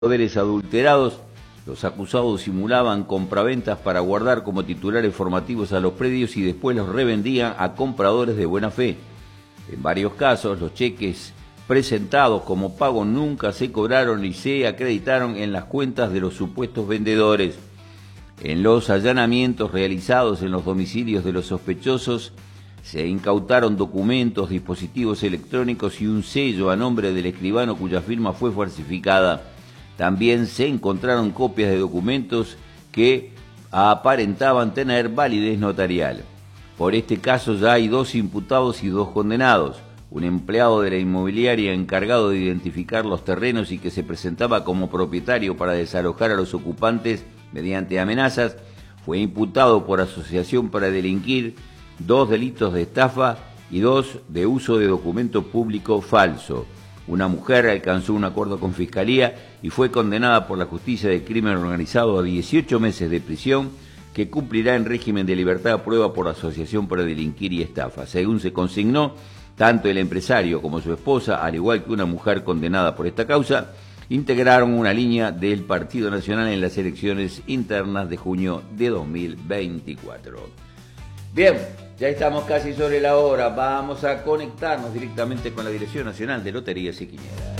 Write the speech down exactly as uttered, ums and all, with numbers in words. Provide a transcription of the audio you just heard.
poderes adulterados. Los acusados simulaban compraventas para guardar como titulares formativos a los predios y después los revendían a compradores de buena fe. En varios casos, los cheques presentados como pago nunca se cobraron y se acreditaron en las cuentas de los supuestos vendedores. En los allanamientos realizados en los domicilios de los sospechosos, se incautaron documentos, dispositivos electrónicos y un sello a nombre del escribano cuya firma fue falsificada. También se encontraron copias de documentos que aparentaban tener validez notarial. Por este caso ya hay dos imputados y dos condenados. Un empleado de la inmobiliaria encargado de identificar los terrenos y que se presentaba como propietario para desalojar a los ocupantes mediante amenazas, fue imputado por asociación para delinquir, dos delitos de estafa y dos de uso de documento público falso. Una mujer alcanzó un acuerdo con Fiscalía y fue condenada por la Justicia de Crimen Organizado a dieciocho meses de prisión, que cumplirá en régimen de libertad a prueba por asociación para delinquir y estafa. Según se consignó, tanto el empresario como su esposa, al igual que una mujer condenada por esta causa, integraron una línea del Partido Nacional en las elecciones internas de junio de dos mil veinticuatro. Bien, ya estamos casi sobre la hora. Vamos a conectarnos directamente con la Dirección Nacional de Loterías y Quinielas.